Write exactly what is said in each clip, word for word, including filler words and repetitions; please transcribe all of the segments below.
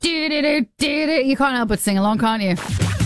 You can't help but sing along, can't you?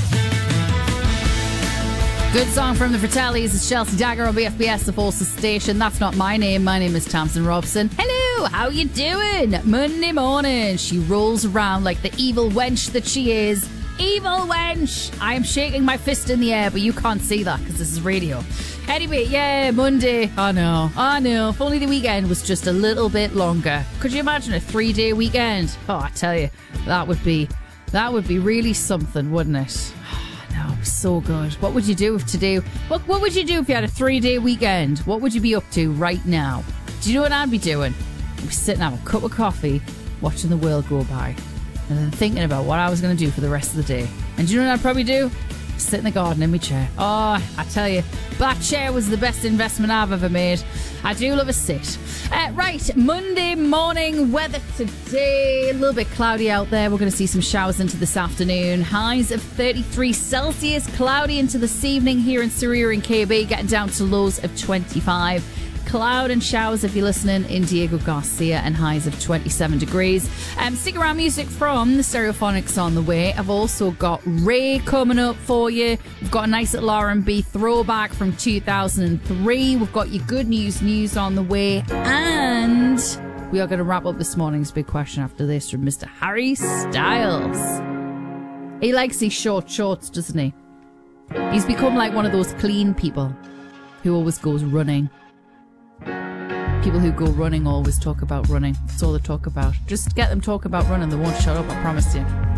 Good song from the Fratellis. It's Chelsea Dagger on B F B S, the Forces Station. That's not my name. My name is Tamsin Robson. Hello, how you doing? Monday morning. She rolls around like the evil wench that she is. Evil wench! I am shaking my fist in the air, but you can't see that because this is radio. Anyway, yeah, Monday. Oh no, oh no. If only the weekend was just a little bit longer. Could you imagine a three-day weekend? Oh, I tell you, that would be, that would be really something, wouldn't it? Oh, no, so good. What would you do if today? What What would you do if you had a three-day weekend? What would you be up to right now? Do you know what I'd be doing? I'd be sitting having a cup of coffee, watching the world go by, and then thinking about what I was going to do for the rest of the day. And do you know what I'd probably do? Sit in the garden in my chair. Oh, I tell you, that chair was the best investment I've ever made. I do love a sit. Uh, right, Monday morning weather today. A little bit cloudy out there. We're going to see some showers into this afternoon. Highs of thirty-three Celsius. Cloudy into this evening here in Surrey and K B. Getting down to lows of twenty-five. Cloud and showers if you're listening in Diego Garcia, and highs of twenty-seven degrees. Um, stick around, music from the Stereophonics on the way. I've also got Ray coming up for you. We've got a nice little R and B throwback from two thousand three. We've got your good news news on the way, and we are going to wrap up this morning's big question after this from Mister Harry Styles. He likes these short shorts, doesn't he? He's become like one of those clean people who always goes running. People who go running always talk about running. That's all they talk about. Just get them talking about running. They won't shut up, I promise you.